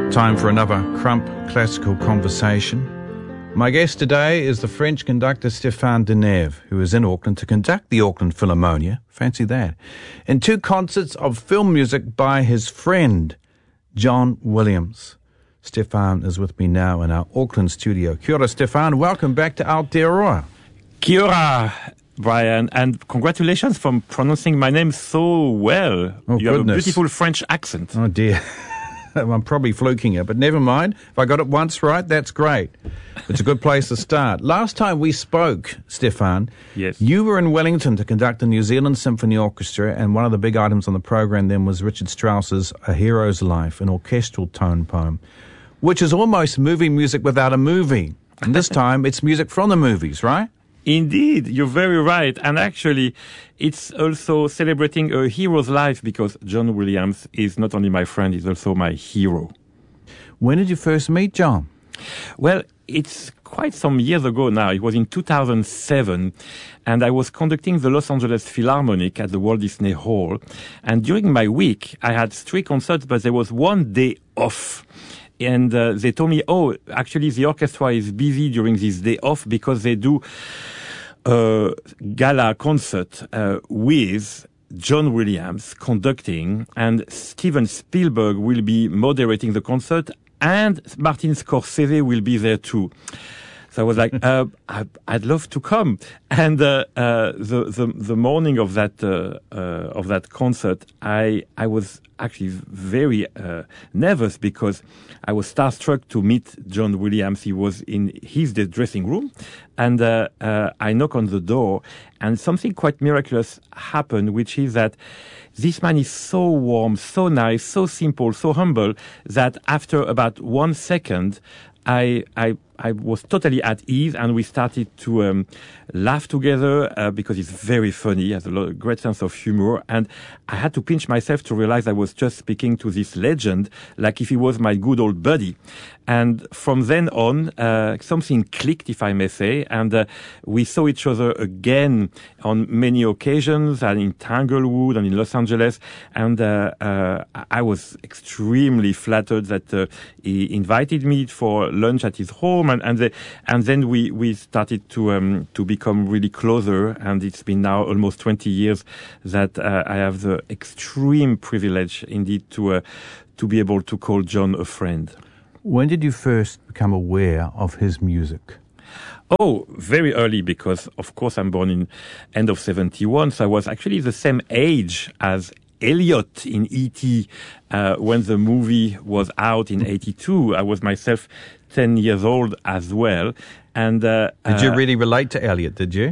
Time for another Crump Classical Conversation. My guest today is the French conductor Stéphane Denève, who is in Auckland to conduct the Auckland Philharmonia, fancy that, in 2 concerts of film music by his friend, John Williams. Stéphane is with me now in our Auckland studio. Kia ora, Stéphane. Welcome back to Aotearoa. Kia ora, Brian, and congratulations for pronouncing my name so well. Oh, you goodness. have a beautiful French accent. Oh, dear. I'm probably fluking it, but never mind. If I got it once right, that's great. It's a good place to start. Last time we spoke, Stéphane, Yes. you were in Wellington to conduct the New Zealand Symphony Orchestra, and one of the big items on the program then was Richard Strauss's A Hero's Life, an orchestral tone poem, which is almost movie music without a movie. And this time, it's music from the movies, right? Indeed, you're very right. And actually, it's also celebrating a hero's life because John Williams is not only my friend, he's also my hero. When did you first meet John? Well, it's quite some years ago now. It was in 2007, and I was conducting the Los Angeles Philharmonic at the Walt Disney Hall. And during my week, I had 3 concerts, but there was one day off. And they told me, oh, actually, the orchestra is busy during this day off because they do a gala concert with John Williams conducting, and Steven Spielberg will be moderating the concert, and Martin Scorsese will be there too. So I was like, I'd love to come. And the morning of that concert, I was actually very nervous because I was starstruck to meet John Williams. He was in his dressing room, and I knock on the door, and something quite miraculous happened, which is that this man is so warm, so nice, so simple, so humble that after about 1 second, I was totally at ease, and we started to laugh together because he's very funny, he has a great sense of humor, and I had to pinch myself to realize I was just speaking to this legend like if he was my good old buddy. And from then on, something clicked, if I may say, and we saw each other again on many occasions, and in Tanglewood and in Los Angeles, and I was extremely flattered that he invited me for lunch at his home, and then we started to become really closer, and it's been now almost 20 years that I have the extreme privilege indeed to be able to call John a friend. When did you first become aware of his music? Oh, very early, because of course I'm born in end of 71, so I was actually the same age as Elliot in E.T. When the movie was out in 82. I was myself 10 years old as well. And did you really relate to Elliot, did you?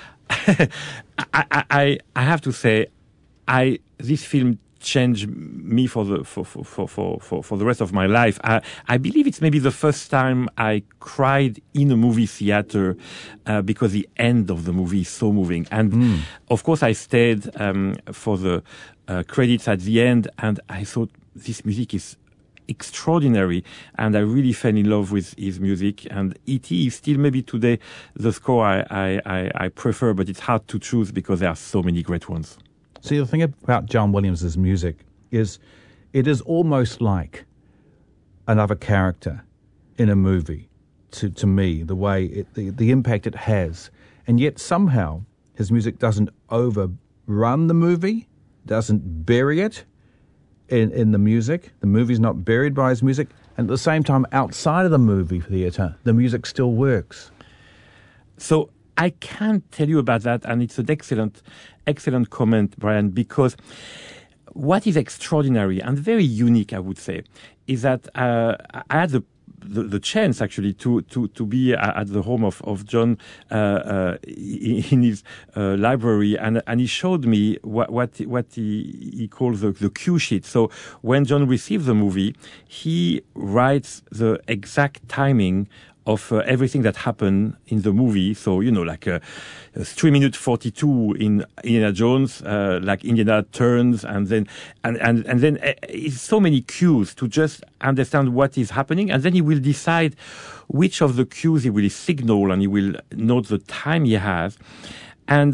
I have to say, this film changed me for the rest of my life. I believe it's maybe the first time I cried in a movie theater because the end of the movie is so moving. And of course, I stayed for the credits at the end, and I thought this music is extraordinary, and I really fell in love with his music. And E.T. is still maybe today the score I prefer, but it's hard to choose because there are so many great ones. See, the thing about John Williams' music is it is almost like another character in a movie to me, the way the impact it has. And yet somehow his music doesn't overrun the movie, doesn't bury it in the music. The movie's not buried by his music. And at the same time, outside of the movie theater, the music still works. So I can't tell you about that, and it's an excellent comment, Brian, because what is extraordinary and very unique, I would say, is that I had the chance actually to be at the home of John in his library, and he showed me what he calls the cue sheet. So when John receives the movie, he writes the exact timing of everything that happened in the movie. So, like 3 minutes 42 in Indiana Jones, like Indiana turns, and then it's so many cues to just understand what is happening, and then he will decide which of the cues he will signal, and he will note the time he has. And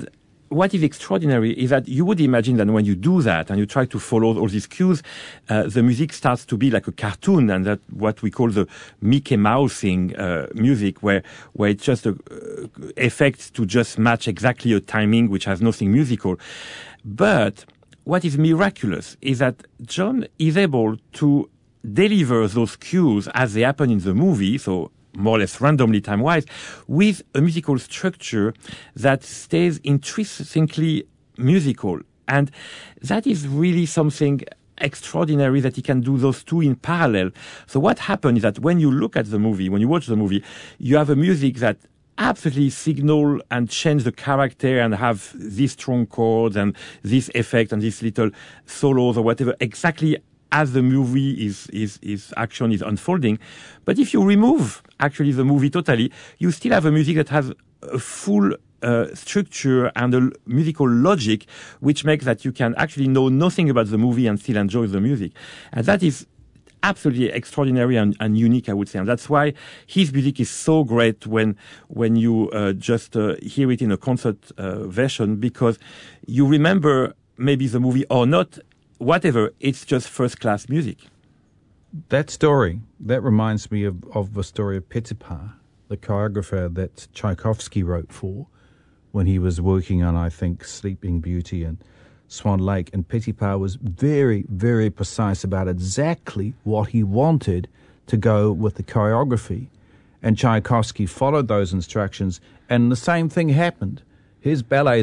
what is extraordinary is that you would imagine that when you do that and you try to follow all these cues, the music starts to be like a cartoon, and that what we call the Mickey Mousing music, where it's just effects to just match exactly a timing which has nothing musical. But what is miraculous is that John is able to deliver those cues as they happen in the movie, so more or less randomly time-wise, with a musical structure that stays intrinsically musical. And that is really something extraordinary, that he can do those two in parallel. So what happens is that when you look at the movie, when you watch the movie, you have a music that absolutely signal and change the character and have these strong chords and this effect and these little solos or whatever, exactly as the movie is action is unfolding. But if you remove actually the movie totally, you still have a music that has a full structure and a musical logic, which makes that you can actually know nothing about the movie and still enjoy the music. And that is absolutely extraordinary and unique, I would say. And that's why his music is so great when you just hear it in a concert version, because you remember maybe the movie or not, whatever, it's just first-class music. That story, that reminds me of the story of Petipa, the choreographer that Tchaikovsky wrote for when he was working on, I think, Sleeping Beauty and Swan Lake. And Petipa was very, very precise about exactly what he wanted to go with the choreography. And Tchaikovsky followed those instructions, and the same thing happened. His ballet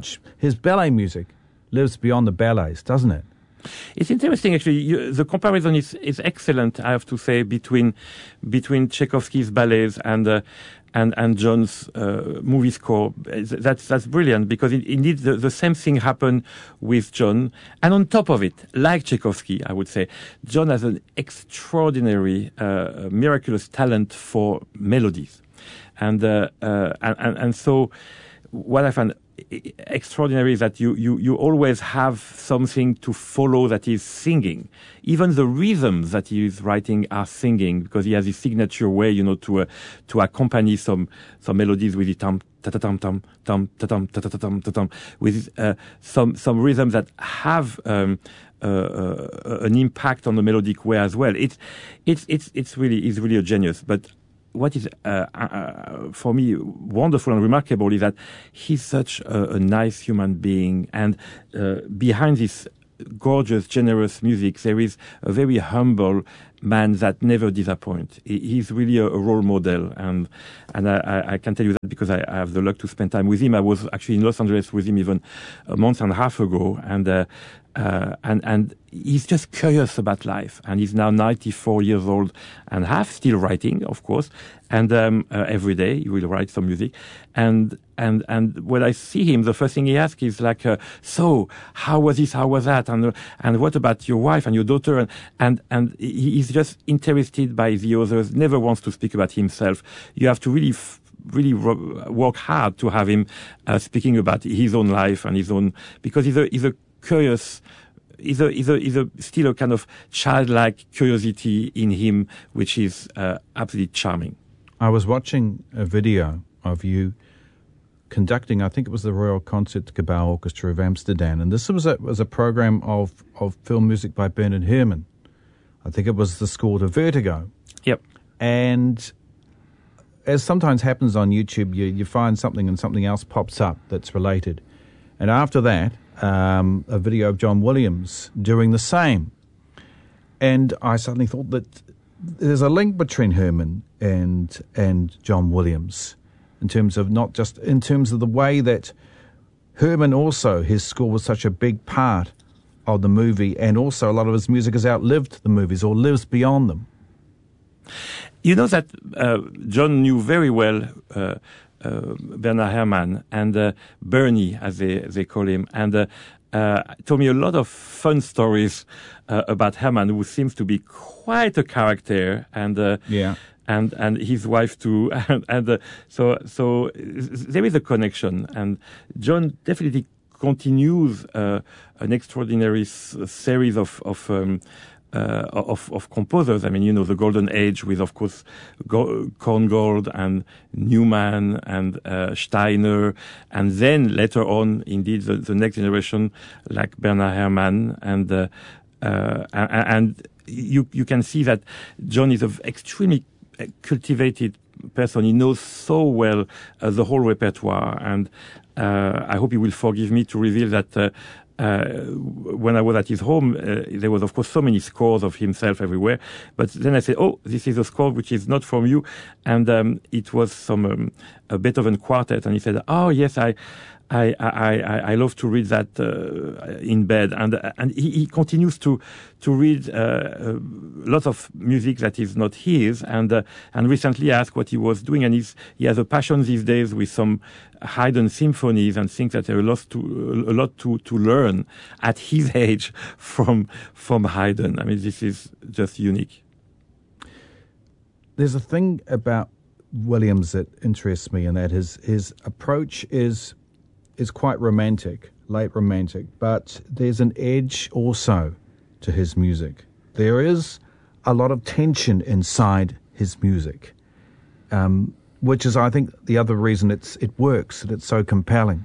music lives beyond the ballets, doesn't it? It's interesting, actually. The comparison is excellent, I have to say, between Tchaikovsky's ballets and John's movie score. That's brilliant, because indeed the same thing happened with John. And on top of it, like Tchaikovsky, I would say, John has an extraordinary, miraculous talent for melodies, and so what I find extraordinary is that you always have something to follow that is singing. Even the rhythms that he is writing are singing, because he has his signature way, to accompany some melodies with the tam ta ta tam tam tam ta tam ta ta tam ta tam, with some rhythms that have an impact on the melodic way as well. It's really a genius. But what is for me wonderful and remarkable is that he's such a nice human being, and behind this gorgeous, generous music, there is a very humble man that never disappoints. He's really a role model, and I can tell you that because I have the luck to spend time with him. I was actually in Los Angeles with him even a month and a half ago, and he's just curious about life. And he's now 94 years old and half, still writing, of course. And every day he will write some music. And when I see him, the first thing he asks is like, so how was this? How was that? And what about your wife and your daughter? And he's just interested by the others, never wants to speak about himself. You have to really work hard to have him speaking about his own life and his own, because he's a curious, he's still a kind of childlike curiosity in him, which is absolutely charming. I was watching a video of you conducting, I think it was the Royal Concertgebouw Orchestra of Amsterdam, and this was a program of film music by Bernard Herrmann. I think it was the score to Vertigo. Yep. And as sometimes happens on YouTube, you find something and something else pops up that's related. And after that, a video of John Williams doing the same. And I suddenly thought that there's a link between Herrmann and John Williams, in terms of not just in terms of the way that Herrmann also, his score was such a big part of the movie, and also a lot of his music has outlived the movies or lives beyond them. You know that John knew very well Bernard Herrmann and Bernie, as they call him, and told me a lot of fun stories about Herrmann, who seems to be quite a character, and and his wife too, and so there is a connection, and John definitely continues an extraordinary series of of composers. I mean, you know, the golden age with, of course, Korngold and Newman and Steiner, and then later on, indeed, the next generation like Bernard Herrmann, and you can see that John is an extremely cultivated person. He knows so well the whole repertoire, and I hope he will forgive me to reveal that when I was at his home, there was, of course, so many scores of himself everywhere. But then I said, "Oh, this is a score which is not from you," and it was a Beethoven quartet. And he said, "Oh, yes, I love to read that in bed," and he continues to read lots of music that is not his. And recently I asked what he was doing, and he has a passion these days with some Haydn symphonies, and thinks that there are a lot to learn at his age from Haydn. I mean, this is just unique. There's a thing about Williams that interests me, and that his approach is quite romantic, late romantic, but there's an edge also to his music. There is a lot of tension inside his music, which is, I think, the other reason it works, that it's so compelling.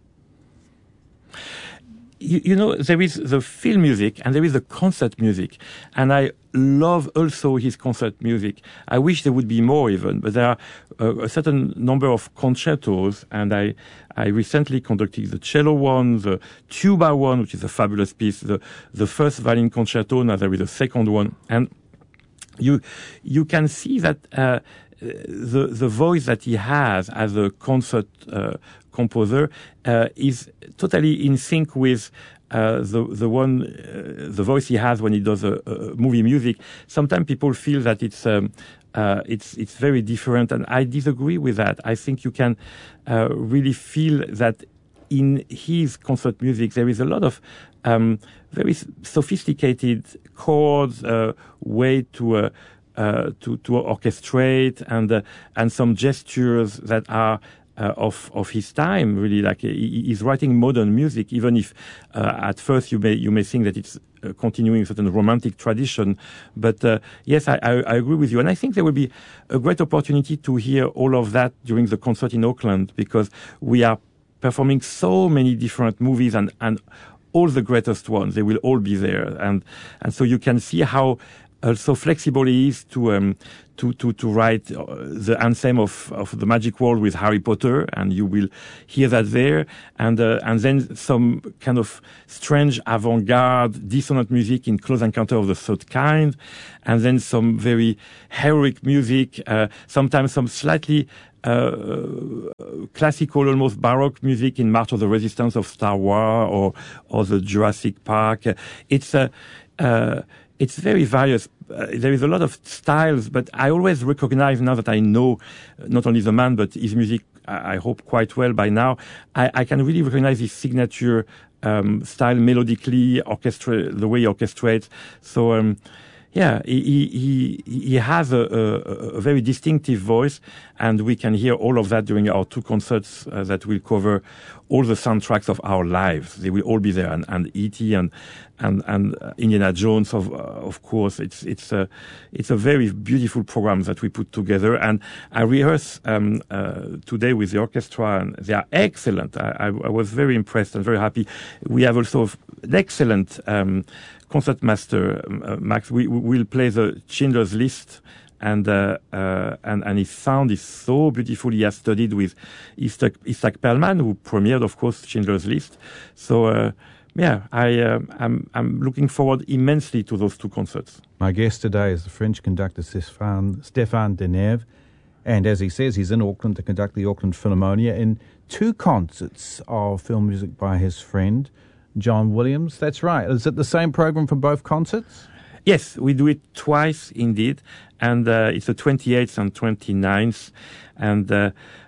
You know, there is the film music and there is the concert music, and I love also his concert music. I wish there would be more even, but there are a certain number of concertos, and I recently conducted the cello one, the tuba one, which is a fabulous piece, the first violin concerto. Now there is a second one, and you can see that the voice that he has as a concert composer is totally in sync with the voice he has when he does a movie music. Sometimes people feel that it's very different, and I disagree with that. I think you can really feel that in his concert music there is a lot of very sophisticated chords, way to orchestrate, and some gestures that are of his time, really. Like he's writing modern music, even if at first you may think that it's continuing a certain romantic tradition. But yes, I agree with you, and I think there will be a great opportunity to hear all of that during the concert in Auckland, because we are performing so many different movies, and all the greatest ones. They will all be there, and so you can see how so flexible he is to write the anthem of the Magic World with Harry Potter, and you will hear that there, and then some kind of strange avant-garde dissonant music in Close Encounter of the Third Kind, and then some very heroic music, sometimes some slightly classical, almost baroque music in March of the Resistance of Star Wars or the Jurassic Park. It's very various. There is a lot of styles, but I always recognize, now that I know not only the man, but his music, I hope quite well by now, I can really recognize his signature style melodically, the way he orchestrates. So, yeah, he has a very distinctive voice, and we can hear all of that during our two concerts that will cover all the soundtracks of our lives. They will all be there, and E.T. and Indiana Jones, of course. It's a very beautiful program that we put together, and I rehearse today with the orchestra, and they are excellent. I was very impressed and very happy. We have also an excellent concertmaster, Max. We will play the Schindler's List, and his sound is so beautiful. He has studied with Isaac Perlman, who premiered, of course, Schindler's List. So, yeah, I'm looking forward immensely to those two concerts. My guest today is the French conductor Stéphane Denève, and as he says, he's in Auckland to conduct the Auckland Philharmonia in two concerts of film music by his friend John Williams. That's right. Is it the same program for both concerts? Yes, we do it twice indeed, and it's the 28th and 29th, and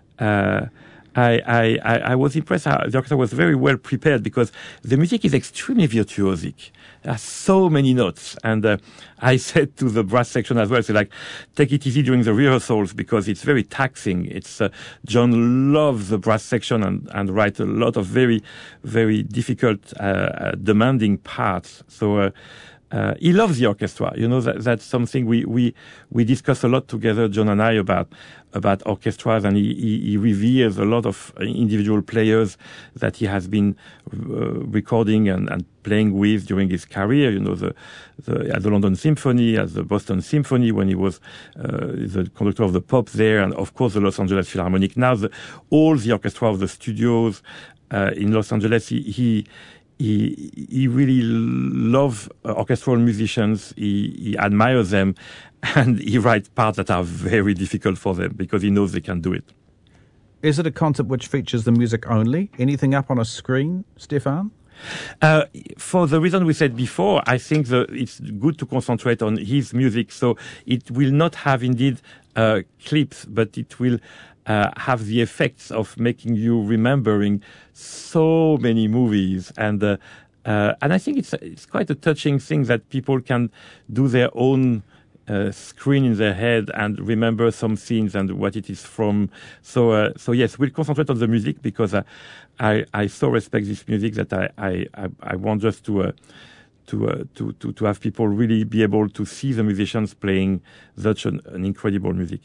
I was impressed how the orchestra was very well prepared, because the music is extremely virtuosic. There are so many notes, and I said to the brass section as well, like, take it easy during the rehearsals, because it's very taxing. It's John loves the brass section and write a lot of very, very difficult, demanding parts. So he loves the orchestra. That's something we discuss a lot together, John and I, about orchestras, and he reveres a lot of individual players that he has been recording and playing with during his career. At the London Symphony, at the Boston Symphony, when he was the conductor of the Pops there, and of course the Los Angeles Philharmonic. Now all the orchestra of the studios in Los Angeles, he really loves orchestral musicians. He admires them, and he writes parts that are very difficult for them because he knows they can do it. Is it a concert which features the music only? Anything up on a screen, Stéphane? For the reason we said before, I think it's good to concentrate on his music. So it will not have indeed clips, but it will have the effects of making you remembering so many movies, and I think it's quite a touching thing that people can do their own screen in their head and remember some scenes and what it is from. So yes, we'll concentrate on the music because I so respect this music that I want just to have people really be able to see the musicians playing such an incredible music.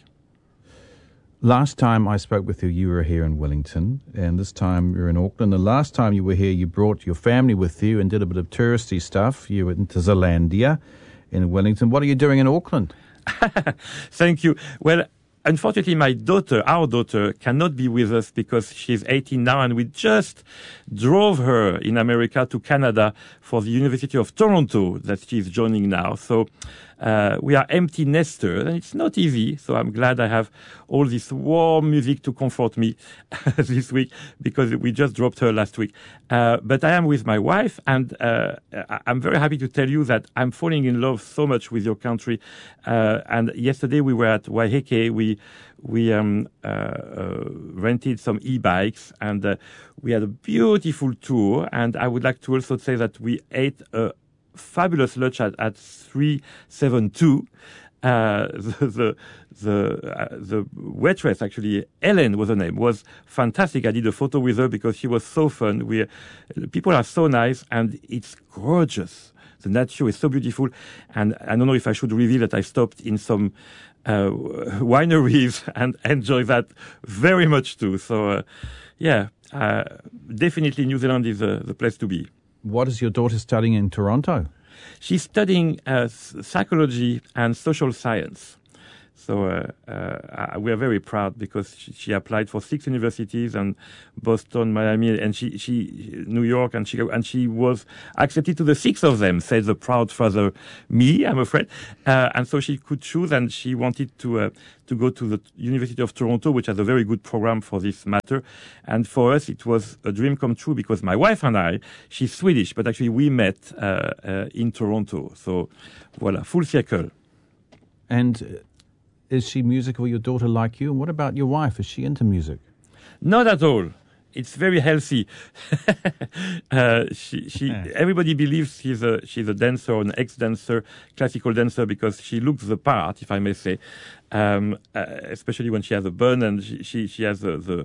Last time I spoke with you, you were here in Wellington, and this time you're in Auckland. The last time you were here, you brought your family with you and did a bit of touristy stuff. You went to Zealandia in Wellington. What are you doing in Auckland? Thank you. Well, unfortunately, our daughter, cannot be with us because she's 18 now, and we just drove her in America to Canada for the University of Toronto that she's joining now. So we are empty nesters, and it's not easy. So I'm glad I have all this warm music to comfort me this week because we just dropped her last week. But I am with my wife, and I'm very happy to tell you that I'm falling in love so much with your country. And yesterday we were at Waiheke. We rented some e-bikes, and we had a beautiful tour. And I would like to also say that we ate a fabulous lunch at 372. The waitress, actually, Ellen was her name, was fantastic. I did a photo with her because she was so fun. People are so nice, and it's gorgeous. The nature is so beautiful, and I don't know if I should reveal that I stopped in some wineries and enjoy that very much too. So, definitely New Zealand is the place to be. What is your daughter studying in Toronto? She's studying psychology and social science. So we are very proud because she applied for 6 universities, and Boston, Miami, and she New York and Chicago, and she was accepted to the 6 of them, said the proud father, me, I'm afraid. And so she could choose, and she wanted to go to the University of Toronto, which has a very good program for this matter. And for us, it was a dream come true because my wife and I, she's Swedish, but actually we met in Toronto. So voilà, full circle. And is she musical, your daughter, like you? And what about your wife? Is she into music? Not at all. It's very healthy. Everybody believes she's a dancer or an ex-dancer, classical dancer, because she looks the part, if I may say, especially when she has a bun, and she has the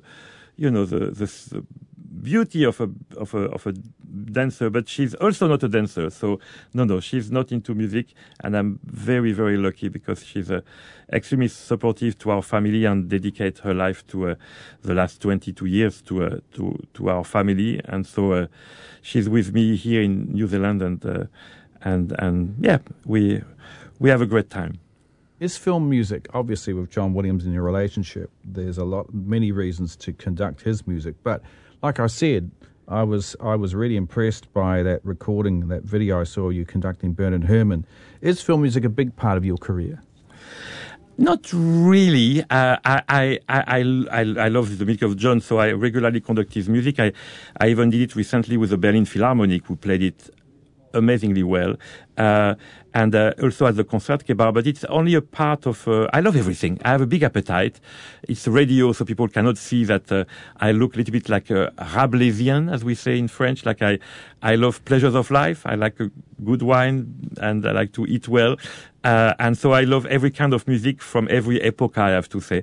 beauty of a dancer, but she's also not a dancer. So no, she's not into music, and I'm very, very lucky because she's extremely supportive to our family and dedicate her life to the last 22 years to our family, and so she's with me here in New Zealand, and we have a great time. Is film music, obviously with John Williams in your relationship, there's many reasons to conduct his music, but like I said, I was really impressed by that recording, that video I saw you conducting Bernard Herrmann. Is film music a big part of your career? Not really. I love the music of John, so I regularly conduct his music. I even did it recently with the Berlin Philharmonic, who played it amazingly well, and also at the Concertgebouw, but it's only a part of, I love everything. I have a big appetite. It's radio, so people cannot see that I look a little bit like a Rabelaisian, as we say in French, like I love pleasures of life. I like a good wine, and I like to eat well. And so I love every kind of music from every epoch, I have to say.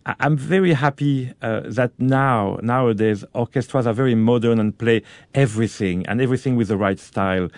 I'm very happy that nowadays orchestras are very modern and play everything with the right style.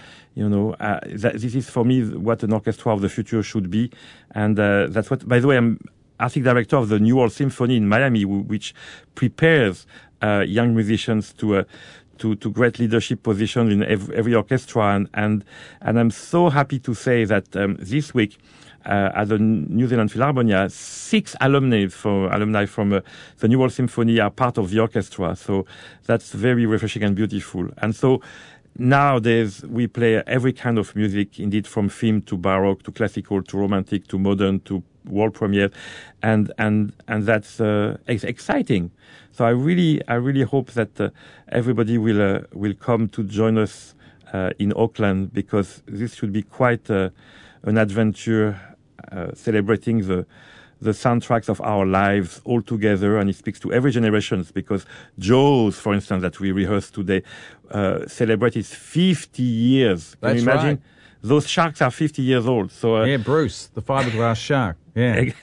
This is for me what an orchestra of the future should be, and that's what. By the way, I'm artistic director of the New World Symphony in Miami, which prepares young musicians to great leadership positions in every orchestra, and I'm so happy to say that this week. At the New Zealand Philharmonia, 6 alumni from the New World Symphony are part of the orchestra. So that's very refreshing and beautiful. And so nowadays we play every kind of music, indeed, from film to baroque to classical to romantic to modern to world premiere, and that's exciting. So I really hope that everybody will come to join us in Auckland, because this should be quite an adventure. Celebrating the soundtracks of our lives all together, and it speaks to every generation, because Jaws, for instance, that we rehearsed today, celebrated 50 years. Can you imagine? Right. Those sharks are 50 years old. So yeah, Bruce, the fiberglass shark. Yeah.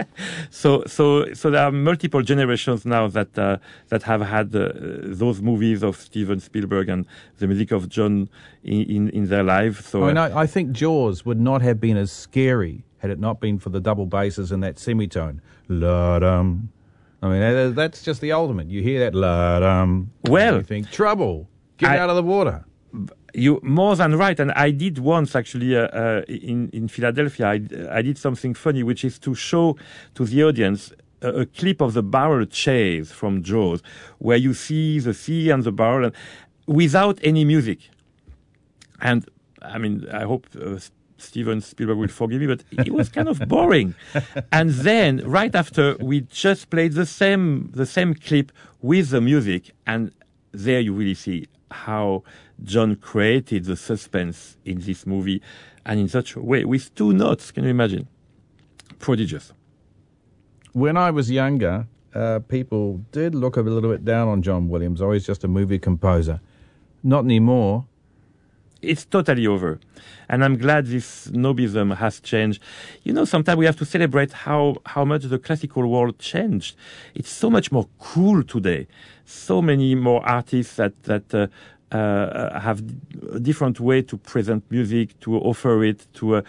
So there are multiple generations now that have had those movies of Steven Spielberg and the music of John in their lives. So I think Jaws would not have been as scary had it not been for the double basses and that semitone. La-dum. I mean, that's just the ultimate. You hear that la-dum. Well, you think, trouble, get out of the water. You more than right, and I did once actually in Philadelphia. I did something funny, which is to show to the audience a clip of the barrel chase from Jaws, where you see the sea and the barrel without any music. And I mean, I hope Steven Spielberg will forgive me, but it was kind of boring. And then right after, we just played the same clip with the music, and there you really see how John created the suspense in this movie, and in such a way, with 2 notes. Can you imagine? Prodigious. When I was younger, people did look a little bit down on John Williams. Oh, he's just a movie composer. Not anymore. It's totally over. And I'm glad this snobism has changed. Sometimes we have to celebrate how much the classical world changed. It's so much more cool today. So many more artists that have a different way to present music, to offer it.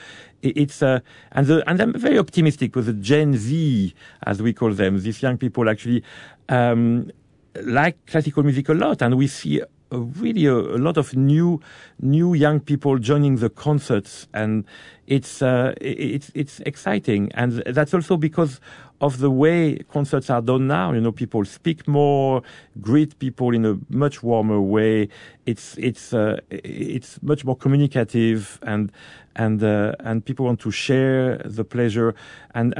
And I'm very optimistic with the Gen Z, as we call them. These young people actually like classical music a lot, and we see really a lot of new young people joining the concerts, and it's exciting. And that's also because of the way concerts are done now. People speak more, greet people in a much warmer way. It's much more communicative, and people want to share the pleasure. And